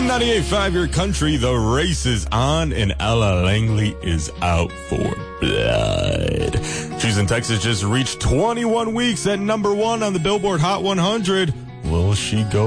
98.5 Your Country, the race is on, and Ella Langley is out for blood. She's in Texas, just reached 21 weeks at number 1 on the Billboard Hot 100. Will she go